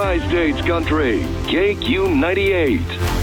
Tri-States Country, KQ98.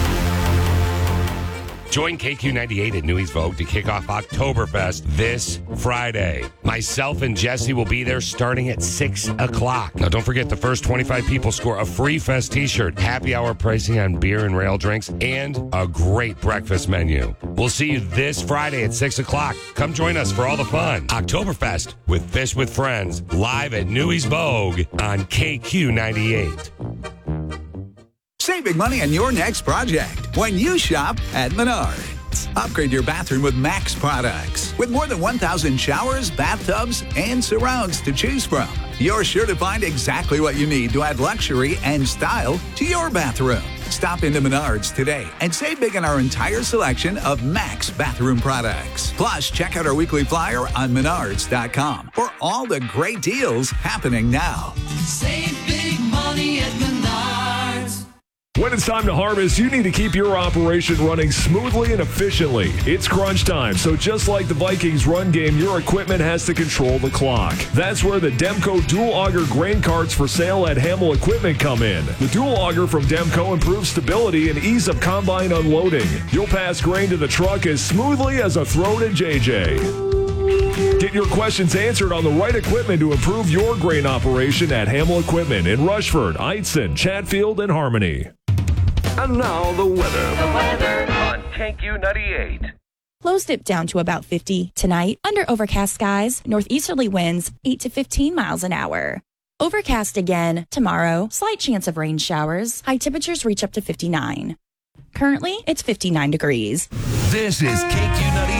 Join KQ98 at Newey's Vogue to kick off Oktoberfest this Friday. Myself and Jesse will be there starting at 6 o'clock. Now, don't forget, the first 25 people score a free Fest t-shirt, happy hour pricing on beer and rail drinks, and a great breakfast menu. We'll see you this Friday at 6 o'clock. Come join us for all the fun. Oktoberfest with Fish with Friends, live at Newey's Vogue on KQ98. Save big money on your next project when you shop at Menards. Upgrade your bathroom with Max products. With more than 1,000 showers, bathtubs, and surrounds to choose from, you're sure to find exactly what you need to add luxury and style to your bathroom. Stop into Menards today and save big on our entire selection of Max bathroom products. Plus, check out our weekly flyer on Menards.com for all the great deals happening now. Save big money at Menards. When it's time to harvest, you need to keep your operation running smoothly and efficiently. It's crunch time, so just like the Vikings run game, your equipment has to control the clock. That's where the Demco Dual Auger grain carts for sale at Hamill Equipment come in. The Dual Auger from Demco improves stability and ease of combine unloading. You'll pass grain to the truck as smoothly as a throw to JJ. Get your questions answered on the right equipment to improve your grain operation at Hamill Equipment in Rushford, Eitzen, Chatfield, and Harmony. And now the weather. On KQ98. Lows dip down to about 50 tonight. Under overcast skies, northeasterly winds 8 to 15 miles an hour. Overcast again tomorrow. Slight chance of rain showers. High temperatures reach up to 59. Currently, it's 59 degrees. This is KQ98.